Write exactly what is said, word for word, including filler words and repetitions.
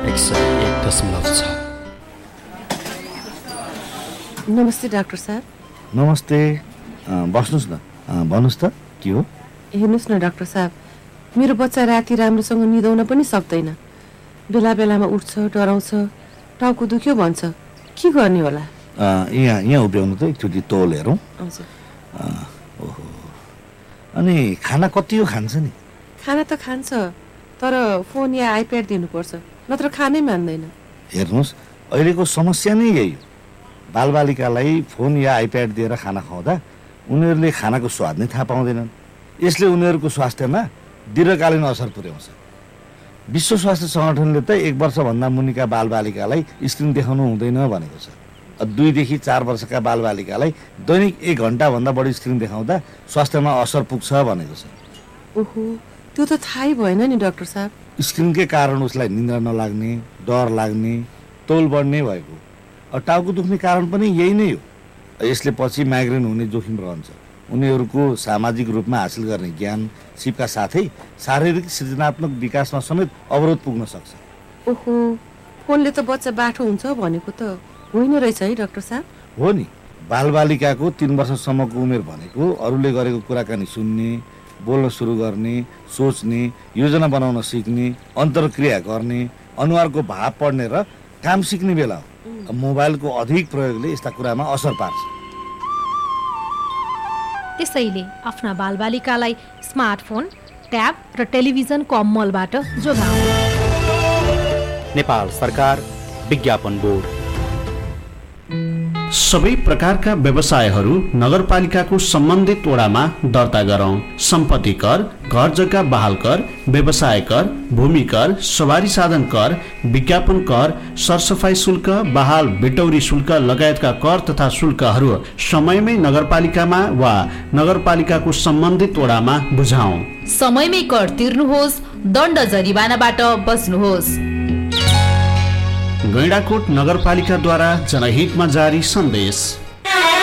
एक सय एक दशमलव छ। नमस्ते डाक्टर साहब। नमस्ते, बस्नुहोस् न। भन्नुहोस् त के हो? हेर्नुहोस् न डाक्टर साहब, मेरो बच्चा राति राम्रोसँग निदाउन पनि सक्दैन। बेला बेलामा उठ्छ, डराउँछ, टाउको दुख्यो भन्छ। के गर्ने होला? यहाँ यहाँ उभ्याउनु त एकचोटि तौल हेरौँ। हजुर। ओहो, अनि खाना कति हो खान्छ नि? खाना त खान्छ, तर फोन या आइप्याड दिनुपर्छ, नत्र खानै मान्दैन। हेर्नुहोस्, अहिलेको समस्या नै यही हो। बालबालिकालाई फोन या आइप्याड दिएर खाना खुवाउँदा उनीहरूले खानाको स्वाद नै थाहा पाउँदैनन्। यसले उनीहरूको स्वास्थ्यमा दीर्घकालीन असर पुर्याउँछ। विश्व स्वास्थ्य सङ्गठनले त एक वर्षभन्दा मुनिका बालबालिकालाई स्क्रिन देखाउनु हुँदैन भनेको छ। दुईदेखि चार वर्षका बालबालिकालाई दैनिक एक घन्टाभन्दा बढी स्क्रिन देखाउँदा स्वास्थ्यमा असर पुग्छ भनेको छ। ओहो, त्यो त थाहै भएन नि डाक्टर साहब। स्क्रिनकै कारण उसलाई निद्रा नलाग्ने, डर लाग्ने, तौल बढ्ने भएको। टाउको दुख्ने कारण पनि यही नै हो। यसले पछि माइग्रेन हुने जोखिम रहन्छ। उनीहरूको सामाजिक रूपमा हासिल गर्ने ज्ञान सिपका साथै शारीरिक सृजनात्मक विकासमा समेत अवरोध पुग्न सक्छ। ओहो, फोनले त बच्चा बाठो हुन्छ भनेको त होइन रहेछ है डाक्टर साहब? हो नि, बालबालिकाको तीन वर्षसम्मको उमेर भनेको अरूले गरेको कुराकानी सुन्ने, बोल्न सुरु गर्ने, सोच्ने, योजना बनाउन सिक्ने, अन्तर्क्रिया गर्ने, अनुहारको भाव पढ्ने र काम सिक्ने बेला हो। मोबाइलको अधिक प्रयोगले यस्ता कुरामा असर पार्छ। त्यसैले आफ्ना बालबालिकालाई स्मार्टफोन, ट्याब र टेलिभिजनको अमलबाट जोगाउँ। नेपाल सरकार विज्ञापन बोर्ड। सबै प्रकारका व्यवसायहरू नगरपालिकाको सम्बन्धित वडामा दर्ता गरौँ। सम्पत्ति कर, घर जग्गा बहाल कर, व्यवसाय कर, भूमि कर, सवारी साधन कर, विज्ञापन कर, सरसफाई शुल्क, बहाल बिटौरी शुल्क लगायतका कर तथा शुल्कहरू समयमै नगरपालिकामा वा नगरपालिकाको सम्बन्धित वडामा बुझाउँ। समयमै कर तिर्नुहोस्, दण्ड जरिवानाबाट बच्नुहोस्। गैंडाकोट नगरपालिकाद्वारा जनहितमा जारी सन्देश।